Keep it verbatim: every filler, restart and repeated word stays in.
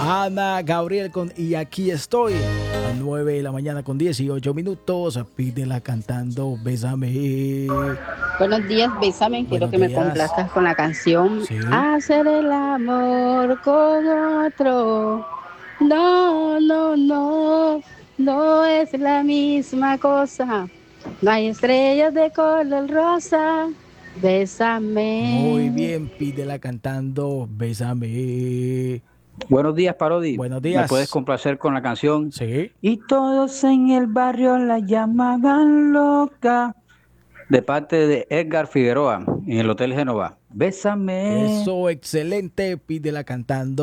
Ana Gabriel con Y aquí estoy. A nueve de la mañana con dieciocho minutos. Pídela cantando Bésame. Buenos días, bésame. Quiero Buenos que me días. complazcas con la canción Sí. Hacer el amor con otro. No, no, no, no es la misma cosa. No hay estrellas de color rosa. Muy Bésame. bien, pídela cantando Bésame. Buenos días, Parodi. Buenos ¿Me puedes días. complacer con la canción? Sí. Y todos en el barrio la llamaban loca. De parte de Edgar Figueroa, en el Hotel Génova. Bésame. Eso, excelente. Pídela cantando